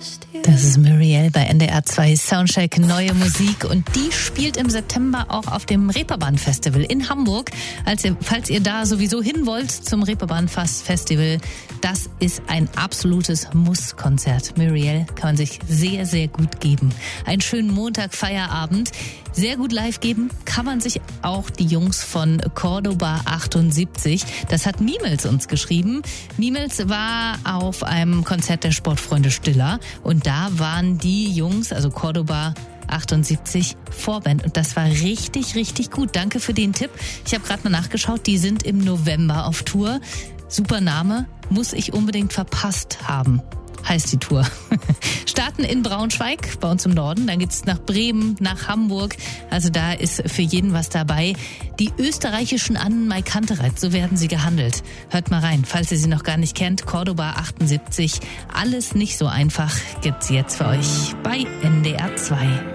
Das ist Muriel bei NDR 2 Soundcheck, neue Musik, und die spielt im September auch auf dem Reeperbahn-Festival in Hamburg. Falls ihr da sowieso hin wollt zum Reeperbahn-Festival, das ist ein absolutes Muss-Konzert. Muriel kann man sich sehr, sehr gut geben. Einen schönen Montag, Feierabend. Sehr gut live geben kann man sich auch die Jungs von Cordoba 78. Das hat Miemels uns geschrieben. Miemels war auf einem Konzert der Sportfreunde Stiller und da waren die Jungs, also Cordoba 78, Vorband, und das war richtig, richtig gut. Danke für den Tipp. Ich habe gerade mal nachgeschaut, die sind im November auf Tour. Super Name, muss ich unbedingt verpasst haben. Heißt die Tour. Starten in Braunschweig, bei uns im Norden, dann geht's nach Bremen, nach Hamburg. Also da ist für jeden was dabei. Die österreichischen Annenmai Kantereit, so werden sie gehandelt. Hört mal rein, falls ihr sie noch gar nicht kennt. Cordoba 78, alles nicht so einfach, gibt's jetzt für euch bei NDR 2.